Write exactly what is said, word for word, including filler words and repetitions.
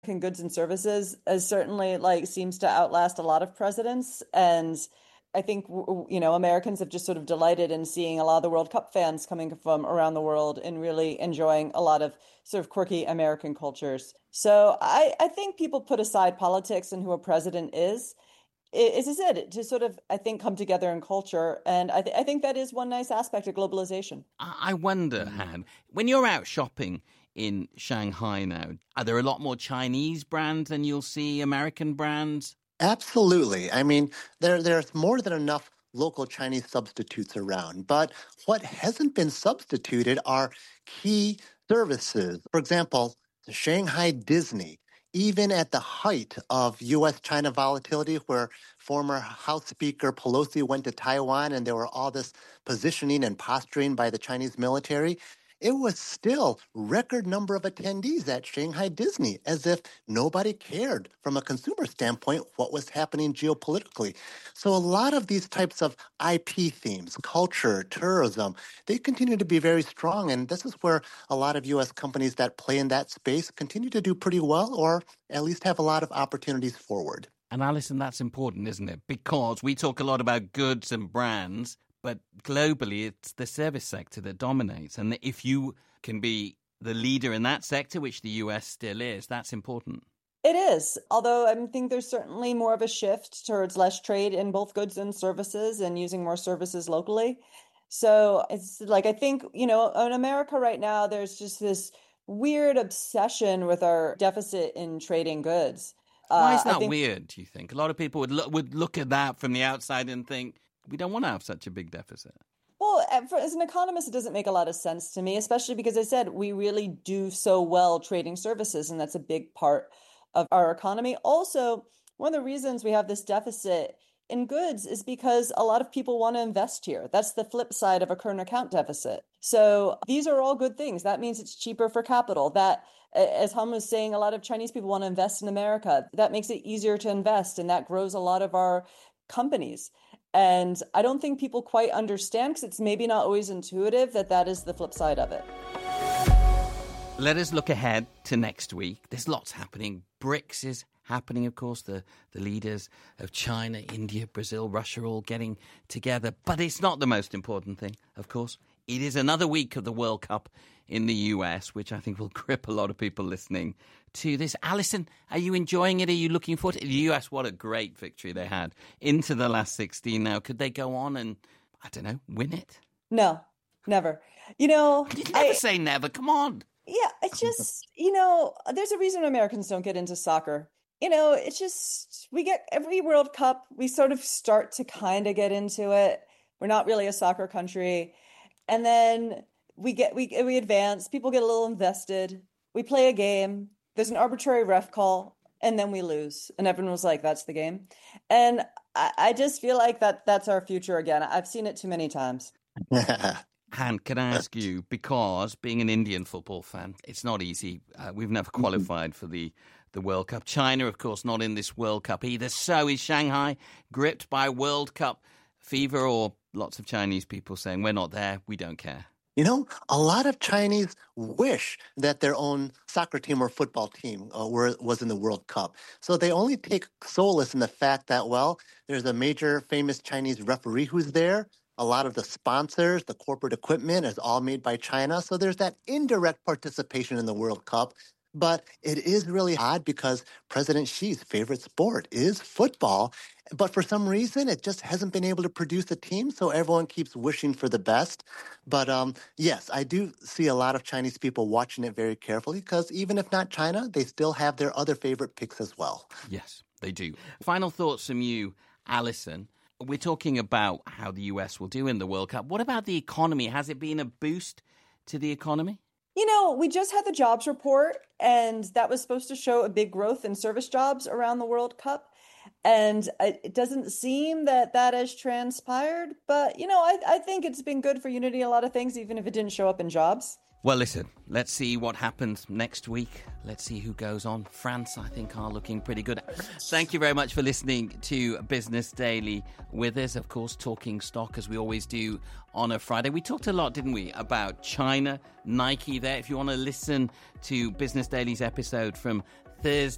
American goods and services is certainly like seems to outlast a lot of presidents. And I think, you know, Americans have just sort of delighted in seeing a lot of the World Cup fans coming from around the world and really enjoying a lot of sort of quirky American cultures. So I, I think people put aside politics and who a president is. As I said, to sort of, I think, come together in culture. And I, th- I think that is one nice aspect of globalization. I wonder, Han, when you're out shopping in Shanghai now, are there a lot more Chinese brands than you'll see American brands? Absolutely. I mean, there there's more than enough local Chinese substitutes around. But what hasn't been substituted are key services. For example, the Shanghai Disney. Even at the height of U S China volatility, where former House Speaker Pelosi went to Taiwan and there were all this positioning and posturing by the Chinese military, it was still record number of attendees at Shanghai Disney, as if nobody cared from a consumer standpoint what was happening geopolitically. So a lot of these types of I P themes, culture, tourism, they continue to be very strong. And this is where a lot of U S companies that play in that space continue to do pretty well, or at least have a lot of opportunities forward. And Alison, that's important, isn't it? Because we talk a lot about goods and brands, but globally, it's the service sector that dominates. And if you can be the leader in that sector, which the U S still is, that's important. It is. Although I think there's certainly more of a shift towards less trade in both goods and services and using more services locally. So it's like, I think, you know, in America right now, there's just this weird obsession with our deficit in trading goods. Why is that uh, think- weird, do you think? A lot of people would look, would look at that from the outside and think, we don't want to have such a big deficit. Well, as an economist, it doesn't make a lot of sense to me, especially because I said we really do so well trading services, and that's a big part of our economy. Also, one of the reasons we have this deficit in goods is because a lot of people want to invest here. That's the flip side of a current account deficit. So these are all good things. That means it's cheaper for capital. That, as Han was saying, a lot of Chinese people want to invest in America. That makes it easier to invest, and that grows a lot of our companies. And I don't think people quite understand, because it's maybe not always intuitive, that that is the flip side of it. Let us look ahead to next week. There's lots happening. BRICS is happening, of course. The, the leaders of China, India, Brazil, Russia all getting together. But it's not the most important thing, of course. It is another week of the World Cup in the U S, which I think will grip a lot of people listening to this. Alison, are you enjoying it? Are you looking forward to it? The U S, what a great victory they had into the last sixteen now. Could they go on and, I don't know, win it? No, never. You know, you never I, say never. Come on. Yeah, it's just, you know, there's a reason Americans don't get into soccer. You know, it's just, we get every World Cup, we sort of start to kind of get into it. We're not really a soccer country. And then we get, we, we advance, people get a little invested. We play a game. There's an arbitrary ref call, and then we lose. And everyone was like, that's the game. And I, I just feel like that that's our future again. I've seen it too many times. Han, can I ask you, because being an Indian football fan, it's not easy. Uh, we've never qualified for the, the World Cup. China, of course, not in this World Cup either. So is Shanghai gripped by World Cup fever, or lots of Chinese people saying, we're not there, we don't care? You know, a lot of Chinese wish that their own soccer team or football team uh, were, was in the World Cup. So they only take solace in the fact that, well, there's a major famous Chinese referee who's there. A lot of the sponsors, the corporate equipment is all made by China. So there's that indirect participation in the World Cup. But it is really odd because President Xi's favorite sport is football. But for some reason, it just hasn't been able to produce a team. So everyone keeps wishing for the best. But um, yes, I do see a lot of Chinese people watching it very carefully, because even if not China, they still have their other favorite picks as well. Yes, they do. Final thoughts from you, Alison. We're talking about how the U S will do in the World Cup. What about the economy? Has it been a boost to the economy? You know, we just had the jobs report, and that was supposed to show a big growth in service jobs around the World Cup. And it doesn't seem that that has transpired. But, you know, I, I think it's been good for Unity, a lot of things, even if it didn't show up in jobs. Well, listen, let's see what happens next week. Let's see who goes on. France, I think, are looking pretty good. Thank you very much for listening to Business Daily with us. Of course, talking stock, as we always do on a Friday. We talked a lot, didn't we, about China, Nike there. If you want to listen to Business Daily's episode from Thursday,